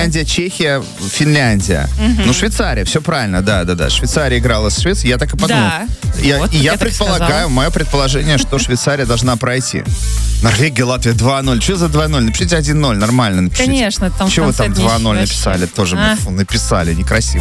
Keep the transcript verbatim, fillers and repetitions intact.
Финляндия, Чехия, Финляндия. Угу. Ну, Швейцария, все правильно, да-да-да. Швейцария играла с Швецией, я так и подумал. Да. Я, вот, и я я предполагаю, мое предположение, что Швейцария должна пройти. Норвегия, Латвия два ноль. Что за два ноль? Напишите один ноль, нормально напишите. Конечно, там Чего вы там два ноль вообще. написали? Тоже А? фу, написали, некрасиво.